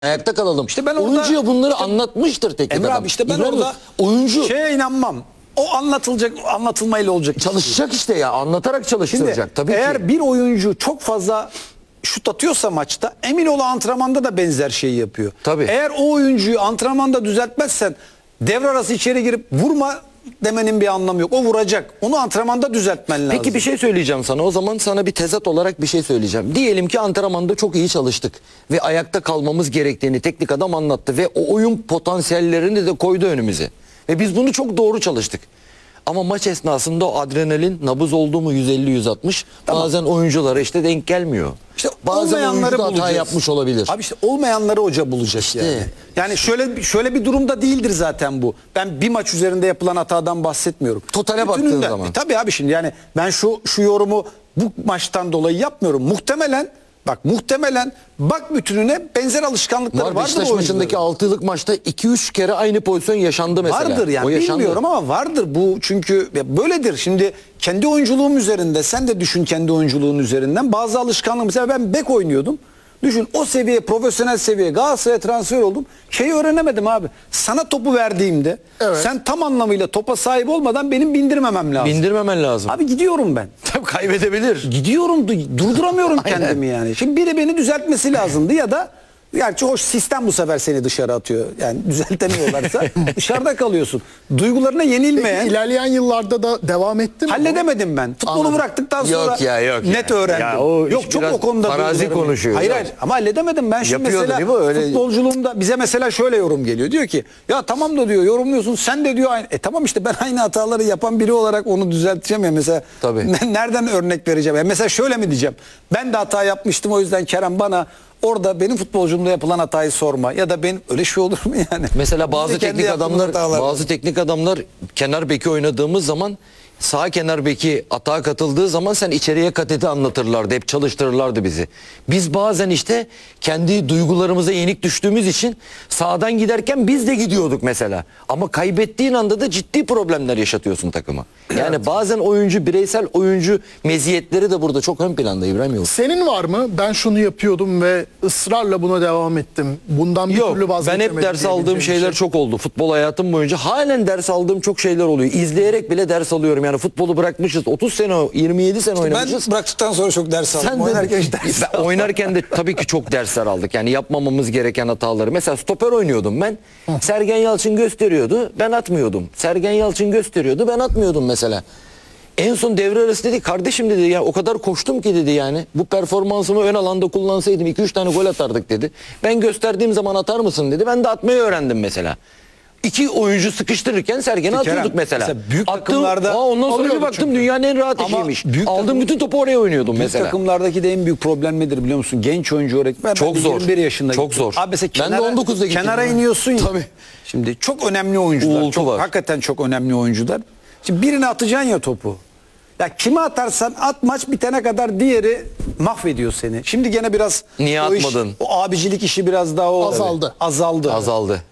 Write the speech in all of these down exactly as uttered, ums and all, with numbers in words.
Ayakta kalalım. İşte ben orada- Oyuncuya bunları işte- anlatmıştır teknik Emre adam. abi işte ben İbrahim orada oyuncu şeye inanmam. O anlatılacak, anlatılmayla olacak. iş değil. çalışacak işte ya, anlatarak çalıştıracak Şimdi tabii eğer ki. bir oyuncu çok fazla şut atıyorsa maçta, emin ol antrenmanda da benzer şeyi yapıyor. Tabii. Eğer o oyuncuyu antrenmanda düzeltmezsen devre arası içeri girip vurma demenin bir anlamı yok. O vuracak. Onu antrenmanda düzeltmen lazım. Peki bir şey söyleyeceğim sana. O zaman sana bir tezat olarak bir şey söyleyeceğim. Diyelim ki antrenmanda çok iyi çalıştık ve ayakta kalmamız gerektiğini teknik adam anlattı ve o oyun potansiyellerini de koydu önümüze. Ve biz bunu çok doğru çalıştık. Ama maç esnasında o adrenalin nabız oldu mu yüz elli yüz altmış Tamam. bazen oyunculara işte denk gelmiyor. İşte bazen olmayanları oyuncu da hata bulacağız. yapmış olabilir. Abi işte olmayanları hoca bulacak yani. Yani şöyle şöyle bir durumda değildir zaten bu. Ben bir maç üzerinde yapılan hatadan bahsetmiyorum. Totale baktığın Bütününden. zaman. E tabii abi şimdi yani ben şu şu yorumu bu maçtan dolayı yapmıyorum. Muhtemelen bak muhtemelen bak bütününe benzer alışkanlıkları Var, vardır Beşiktaş o maçındaki oyuncuların. altılık maçta iki üç kere aynı pozisyon yaşandı mesela. Vardır yani O yaşandı. bilmiyorum ama vardır bu çünkü ya böyledir. Şimdi kendi oyunculuğum üzerinde sen de düşün kendi oyunculuğun üzerinden bazı alışkanlığım mesela ben bek oynuyordum. Düşün o seviye profesyonel seviye Galatasaray'a transfer oldum. Şeyi öğrenemedim abi. Sana topu verdiğimde Evet. sen tam anlamıyla topa sahip olmadan benim bindirmemem lazım. Bindirmemen lazım. Abi gidiyorum ben. Tabii kaybedebilir. Gidiyorum du- durduramıyorum Aynen. kendimi yani. Şimdi biri beni düzeltmesi lazımdı ya da gerçi hoş sistem bu sefer seni dışarı atıyor. Yani düzeltemiyorlarsa dışarıda kalıyorsun. Duygularına yenilmeyen İlerleyen yıllarda da devam etti mi? bu? halledemedim ben. Futbolu Anladım. bıraktıktan Yok sonra ya, yok net ya. öğrendim. Ya o iş yok çok biraz o konuda farazi duygularım- konuşuyor Hayır zaten. hayır ama halledemedim. Ben şimdi Yapıyordu mesela değil mi? Öyle- futbolculuğumda bize mesela şöyle yorum geliyor. Diyor ki ya tamam da diyor yorumluyorsun sen de diyor aynı. E tamam işte ben aynı hataları yapan biri olarak onu düzelteceğim ya mesela. Tabii. ne- Nereden örnek vereceğim? Ya mesela şöyle mi diyeceğim? Ben de hata yapmıştım o yüzden Kerem bana orada benim futbolcumda yapılan hatayı sorma ya da ben öyle şey olur mu yani? Mesela bazı Biz de kendi teknik yaptığımız adamlar hatalar var. bazı teknik adamlar kenar beki oynadığımız zaman sağ kenar beki atağa katıldığı zaman sen içeriye kat eti anlatırlardı. Hep çalıştırırlardı bizi. Biz bazen işte kendi duygularımıza yenik düştüğümüz için sağdan giderken biz de gidiyorduk mesela. Ama kaybettiğin anda da ciddi problemler yaşatıyorsun takıma. Yani bazen oyuncu bireysel oyuncu meziyetleri de burada çok ön planda İbrahim Yavuz. Senin var mı? Ben şunu yapıyordum ve ısrarla buna devam ettim. Bundan bir Yok türlü ben vazgeçemedim. hep ders aldığım diyebileceğim şeyler bir şey. çok oldu. Futbol hayatım boyunca halen ders aldığım çok şeyler oluyor. İzleyerek bile ders alıyorum. Yani futbolu bırakmışız. otuz sene, yirmi yedi sene oynamışız. Ben bıraktıktan sonra çok ders aldım. Sen de- Oynarken hiç ders Ben oynarken de tabii ki çok dersler aldık. Yani yapmamamız gereken hataları. Mesela stoper oynuyordum ben. Sergen Yalçın gösteriyordu. Ben atmıyordum. Sergen Yalçın gösteriyordu. Ben atmıyordum mesela. En son devre arası dedi kardeşim dedi ya o kadar koştum ki dedi yani bu performansımı ön alanda kullansaydım iki üç tane gol atardık dedi. Ben gösterdiğim zaman atar mısın dedi. Ben de atmayı öğrendim mesela. İki oyuncu sıkıştırırken Sergen'e Kerem, atıyorduk mesela. mesela büyük Attım, takımlarda aa, ondan sonra bir alıyordu baktım çünkü. dünyanın en rahat Ama işiymiş. büyük Aldım takım- bütün topu oraya oynuyordum Büyük mesela. takımlardaki de en büyük problem nedir biliyor musun? Genç oyuncu olarak. Ben Çok ben de zor. yirmi bir yaşında. Çok gittim. zor. Abi mesela Ben de kenara, on dokuzda gittim kenara ya. iniyorsun ya. Tabii. Şimdi çok önemli oyuncular. Uğultu Çok, var. hakikaten çok önemli oyuncular. Şimdi birine atacaksın ya topu. Ya kime atarsan at maç bitene kadar diğeri mahvediyor seni. Şimdi gene biraz Niye o iş- atmadın? o abicilik işi biraz daha o Azaldı. Azaldı. Azaldı.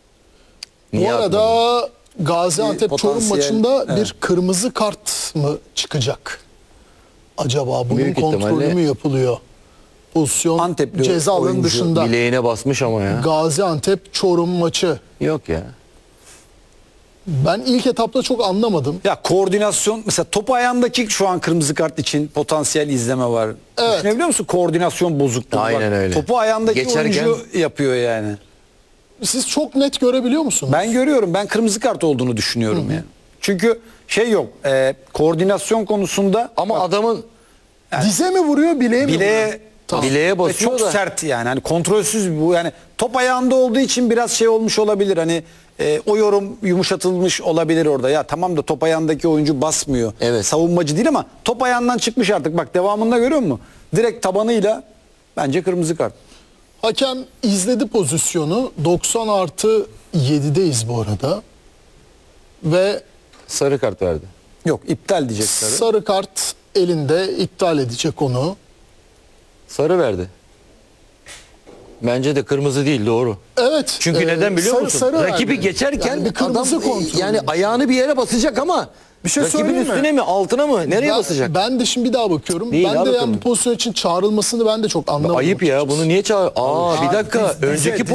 Bu Niye arada atmadın? Gaziantep Çorum Potansiyel, maçında evet. bir kırmızı kart mı çıkacak? Acaba bunun Büyük kontrolü ihtimalle- mü yapılıyor? Pozisyon Antepli ceza alanı oyuncu dışında. Bileğine basmış ama ya. Gaziantep Çorum maçı. Yok ya. Ben ilk etapta çok anlamadım. Ya koordinasyon mesela top ayağındaki şu an kırmızı kart için potansiyel izleme var. Evet. Düşünebiliyor musun? Koordinasyon bozukluğu. Aynen Bak, öyle. Topu ayağındaki Geçerken- oyuncu yapıyor yani. Siz çok net görebiliyor musunuz? Ben görüyorum. Ben kırmızı kart olduğunu düşünüyorum yani. Çünkü şey yok. E, koordinasyon konusunda Ama adamın Dize mi vuruyor, bileğe mi bileğe vuruyor? bileğe ve basıyor çok da. sert yani. Hani kontrolsüz bu yani top ayağında olduğu için biraz şey olmuş olabilir. Hani e, o yorum yumuşatılmış olabilir orada. Ya tamam da top ayağındaki oyuncu basmıyor. Evet. Savunmacı değil ama top ayağından çıkmış artık. Bak devamında görüyor musun? Direkt tabanıyla bence kırmızı kart. Hakem izledi pozisyonu. doksan artı yedideyiz bu arada. Ve Sarı kart verdi. Yok iptal diyecekler. sarı kart elinde, iptal edecek onu. Sarı verdi. Bence de kırmızı değil, doğru. Evet. Çünkü e, neden biliyor sarı- musun? sarı Rakibi verdi. geçerken Yani bir kırmızı adam e, kontrolü. yani ayağını bir yere basacak ama Bir şey Rakibin söyleyeyim mi? üstüne mi altına mı? Nereye Ben, basacak? ben de şimdi bir daha bakıyorum. Değil ben abi de yani bakalım. bu pozisyon için çağrılmasını ben de çok anlamadım. Ayıp ya açıkçası. bunu niye çağır? Aa bir dakika biz- bize- önceki